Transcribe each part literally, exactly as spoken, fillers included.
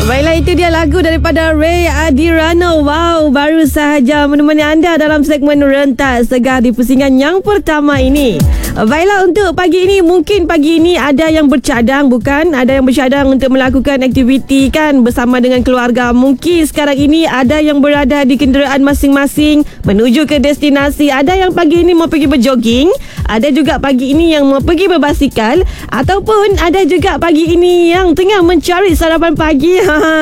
Baiklah, itu dia lagu daripada Ray Adirano. Wow, baru sahaja menemani anda dalam segmen Rentak Segar di pusingan yang pertama ini. Baiklah, untuk pagi ini, mungkin pagi ini ada yang bercadang, bukan? Ada yang bercadang untuk melakukan aktiviti kan bersama dengan keluarga. Mungkin sekarang ini ada yang berada di kenderaan masing-masing menuju ke destinasi. Ada yang pagi ini mau pergi berjoging, ada juga pagi ini yang mau pergi berbasikal, ataupun ada juga pagi ini yang tengah mencari sarapan pagi.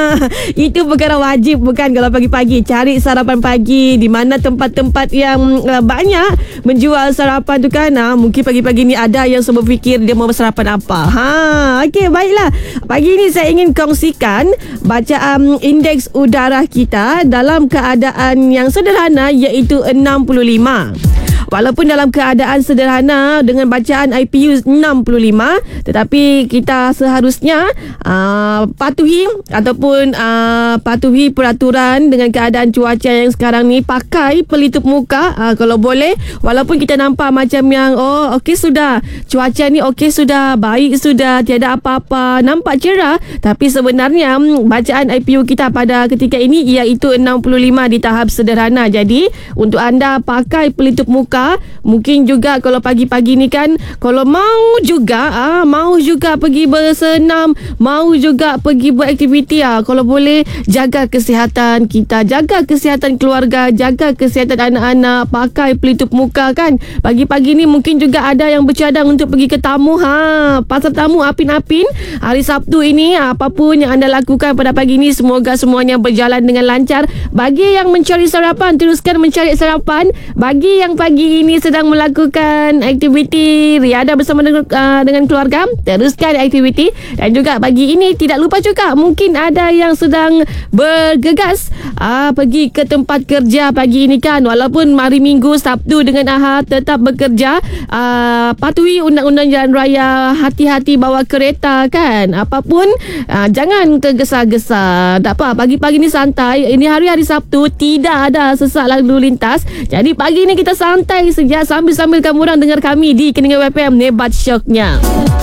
Itu perkara wajib, bukan? Kalau pagi-pagi cari sarapan pagi di mana tempat-tempat yang uh, banyak menjual sarapan tu kan. Ha, mungkin pagi-pagi ni ada yang semua fikir dia mau sarapan apa. Ha, okey, baiklah. Pagi ni saya ingin kongsikan bacaan indeks udara kita dalam keadaan yang sederhana, iaitu enam puluh lima. Walaupun dalam keadaan sederhana dengan bacaan I P U enam puluh lima, tetapi kita seharusnya uh, patuhi ataupun uh, patuhi peraturan dengan keadaan cuaca yang sekarang ni. Pakai pelitup muka uh, kalau boleh. Walaupun kita nampak macam yang oh okey sudah, cuaca ni okey sudah, baik sudah, tiada apa-apa, nampak cerah, tapi sebenarnya bacaan I P U kita pada ketika ini iaitu enam puluh lima di tahap sederhana. Jadi untuk anda pakai pelitup muka. Mungkin juga kalau pagi-pagi ni kan, kalau mau juga ah, mau juga pergi bersenam, mau juga pergi buat aktiviti, ah, kalau boleh jaga kesihatan kita, jaga kesihatan keluarga, jaga kesihatan anak-anak, pakai pelitup muka kan. Pagi-pagi ni mungkin juga ada yang bercadang untuk pergi ke tamu. Ha, pasal tamu apin-apin hari Sabtu ini. Apapun yang anda lakukan pada pagi ni, semoga semuanya berjalan dengan lancar. Bagi yang mencari sarapan, teruskan mencari sarapan. Bagi yang pagi ini sedang melakukan aktiviti riadah bersama dengan, uh, dengan keluarga, teruskan aktiviti. Dan juga pagi ini tidak lupa juga, mungkin ada yang sedang bergegas uh, pergi ke tempat kerja pagi ini kan. Walaupun hari Minggu, Sabtu dengan Ahad tetap bekerja, uh, patuhi undang-undang jalan raya, hati-hati bawa kereta kan. Apapun uh, jangan tergesa-gesa. Tak apa, pagi-pagi ni santai. Ini hari-hari Sabtu, tidak ada sesak lalu lintas. Jadi pagi ni kita santai sejak sambil-sambil kamu orang dengar kami di Keningau F M, hebat syoknya.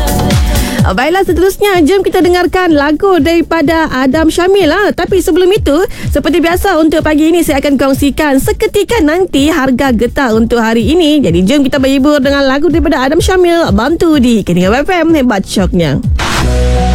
Baiklah, seterusnya jom kita dengarkan lagu daripada Adam Syamil. Ha. Tapi sebelum itu, seperti biasa untuk pagi ini saya akan kongsikan seketika nanti harga getah untuk hari ini. Jadi jom kita berhibur dengan lagu daripada Adam Syamil, Bantu di Keningau F M, hebat syoknya.